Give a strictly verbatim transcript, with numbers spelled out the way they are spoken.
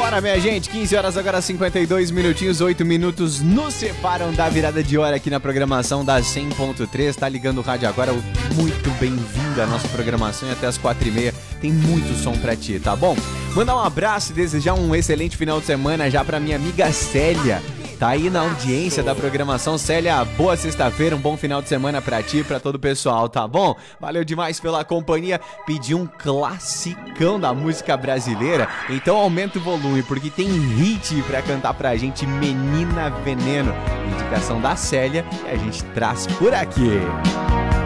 Bora, minha gente, quinze horas agora, cinquenta e dois minutinhos, oito minutos nos separam da virada de hora aqui na programação da cem ponto três. Tá ligando o rádio agora, muito bem-vindo à nossa programação e até as quatro e meia tem muito som pra ti, tá bom? Mandar um abraço e desejar um excelente final de semana já pra minha amiga Célia. Tá aí na audiência da programação. Célia, boa sexta-feira, um bom final de semana pra ti e pra todo o pessoal, tá bom? Valeu demais pela companhia. Pedi um classicão da música brasileira, então aumenta o volume, porque tem hit pra cantar pra gente, Menina Veneno. Indicação da Célia e a gente traz por aqui.